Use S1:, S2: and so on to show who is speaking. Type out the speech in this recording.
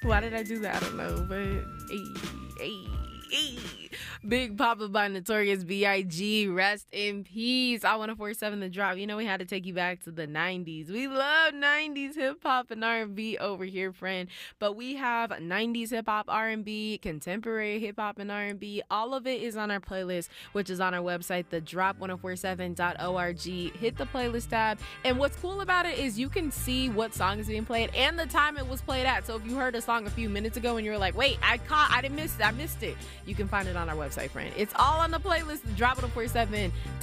S1: Why did I do that? I don't know, but hey. Big Papa by Notorious B.I.G. Rest in peace. I 1047 The Drop. You know we had to take you back to the 90s. We love 90s hip-hop and R&B over here, friend. But we have 90s hip-hop, R&B, contemporary hip-hop and R&B. All of it is on our playlist, which is on our website, thedrop1047.org. Hit the playlist tab. And what's cool about it is you can see what song is being played and the time it was played at. So if you heard a song a few minutes ago and you were like, wait, I missed it. You can find it on our website, friend. It's all on the playlist, thedrop1047.org.